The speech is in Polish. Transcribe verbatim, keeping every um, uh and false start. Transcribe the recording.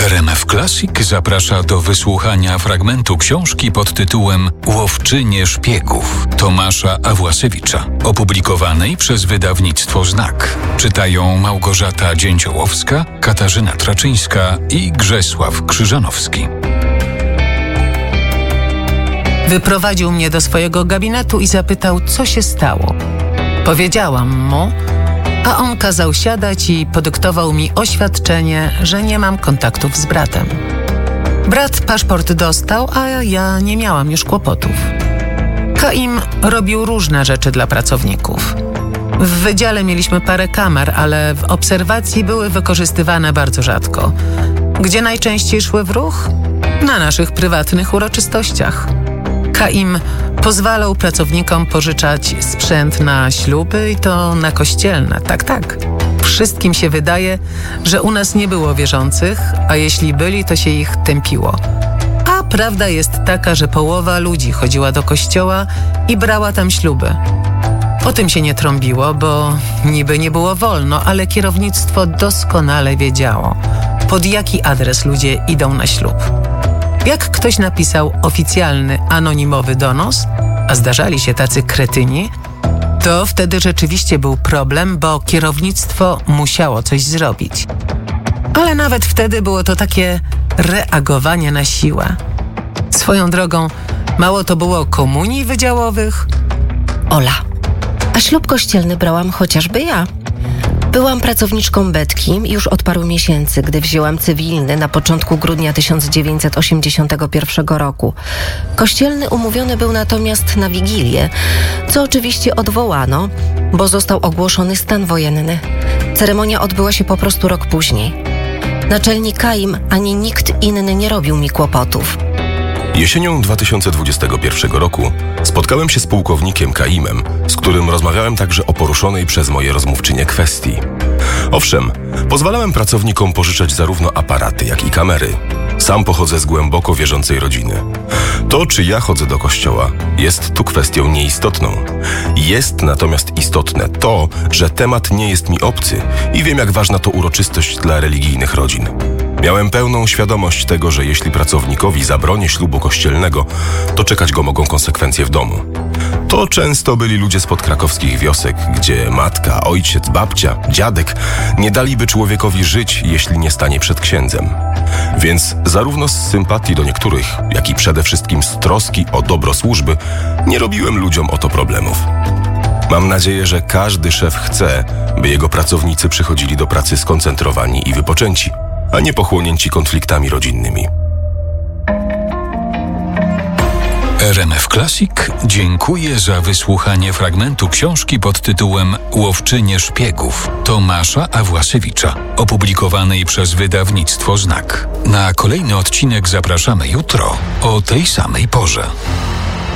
R M F Classic zaprasza do wysłuchania fragmentu książki pod tytułem Łowczynie szpiegów Tomasza Awłasewicza, opublikowanej przez wydawnictwo Znak. Czytają Małgorzata Dzięciołowska, Katarzyna Traczyńska i Grzesław Krzyżanowski. Wyprowadził mnie do swojego gabinetu i zapytał, co się stało. Powiedziałam mu, a on kazał siadać i podyktował mi oświadczenie, że nie mam kontaktów z bratem. Brat paszport dostał, a ja nie miałam już kłopotów. Kaim robił różne rzeczy dla pracowników. W wydziale mieliśmy parę kamer, ale w obserwacji były wykorzystywane bardzo rzadko. Gdzie najczęściej szły w ruch? Na naszych prywatnych uroczystościach. Kaim pozwalał pracownikom pożyczać sprzęt na śluby i to na kościelne. Tak, tak. Wszystkim się wydaje, że u nas nie było wierzących, a jeśli byli, to się ich tępiło. A prawda jest taka, że połowa ludzi chodziła do kościoła i brała tam śluby. O tym się nie trąbiło, bo niby nie było wolno, ale kierownictwo doskonale wiedziało, pod jaki adres ludzie idą na ślub. Jak ktoś napisał oficjalny, anonimowy donos, a zdarzali się tacy kretyni, to wtedy rzeczywiście był problem, bo kierownictwo musiało coś zrobić. Ale nawet wtedy było to takie reagowanie na siłę. Swoją drogą, mało to było komunii wydziałowych. Ola, a ślub kościelny brałam chociażby ja. Byłam pracowniczką Betki już od paru miesięcy, gdy wzięłam cywilny na początku grudnia tysiąc dziewięćset osiemdziesiątego pierwszego roku. Kościelny umówiony był natomiast na Wigilię, co oczywiście odwołano, bo został ogłoszony stan wojenny. Ceremonia odbyła się po prostu rok później. Naczelnik Kaim ani nikt inny nie robił mi kłopotów. Jesienią dwa tysiące dwudziestego pierwszego roku spotkałem się z pułkownikiem Kaimem, z którym rozmawiałem także o poruszonej przez moje rozmówczynie kwestii. Owszem, pozwalałem pracownikom pożyczać zarówno aparaty, jak i kamery. Sam pochodzę z głęboko wierzącej rodziny. To, czy ja chodzę do kościoła, jest tu kwestią nieistotną. Jest natomiast istotne to, że temat nie jest mi obcy i wiem, jak ważna to uroczystość dla religijnych rodzin. Miałem pełną świadomość tego, że jeśli pracownikowi zabronię ślubu kościelnego, to czekać go mogą konsekwencje w domu. To często byli ludzie spod krakowskich wiosek, gdzie matka, ojciec, babcia, dziadek nie daliby człowiekowi żyć, jeśli nie stanie przed księdzem. Więc zarówno z sympatii do niektórych, jak i przede wszystkim z troski o dobro służby, nie robiłem ludziom o to problemów. Mam nadzieję, że każdy szef chce, by jego pracownicy przychodzili do pracy skoncentrowani i wypoczęci, a nie pochłonięci konfliktami rodzinnymi. R M F Classic dziękuję za wysłuchanie fragmentu książki pod tytułem Łowczynie szpiegów Tomasza Awłasewicza, opublikowanej przez wydawnictwo Znak. Na kolejny odcinek zapraszamy jutro o tej samej porze.